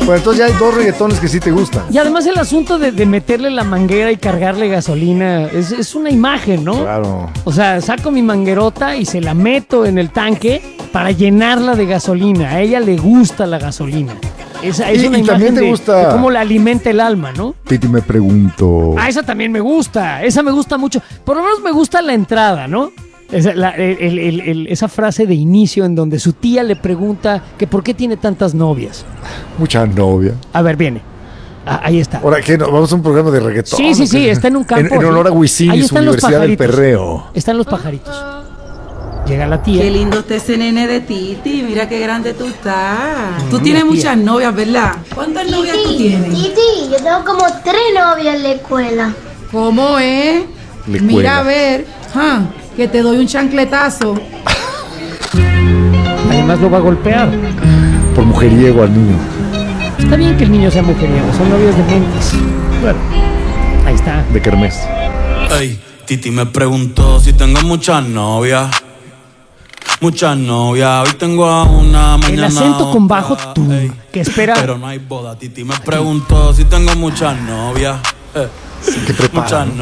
Bueno, entonces ya hay dos reggaetones que sí te gustan. Y además el asunto de meterle la manguera y cargarle gasolina es una imagen, ¿no? Claro. O sea, saco mi manguerota y se la meto en el tanque para llenarla de gasolina. A ella le gusta la gasolina. Esa es una y imagen también te gusta de cómo la alimenta el alma, ¿no? Titi, me pregunto. Ah, esa también me gusta. Esa me gusta mucho. Por lo menos me gusta la entrada, ¿no? Esa frase de inicio en donde su tía le pregunta que por qué tiene tantas novias. Mucha novia. A ver, viene. Ahí está. Ahora, ¿qué? Vamos a un programa de reggaetón. Sí, está en un campo. En honor a Wisin Ahí y su están los Universidad del pajaritos. Perreo. Están los pajaritos. Llega la tía. Qué lindo está ese nene de Titi. Mira qué grande tú estás. Tú Mira, tienes tía. muchas novias, ¿verdad? ¿Cuántas novias tú tienes? Titi, yo tengo como 3 novias en la escuela. ¿Cómo es? Le Mira cuela. a ver, que te doy un chancletazo. Además lo va a golpear. Por mujeriego al niño. Está bien que el niño sea mujeriego. Son novias de mentes. Bueno, ahí está. De kermés. Ey, Titi me preguntó si tengo muchas novias. Muchas novias, hoy tengo a una, mañana El acento con bajo otra. tú, Ey, que espera. pero no hay boda. Titi me preguntó si tengo muchas novias. ¿Qué prepara? Muchas ¿No?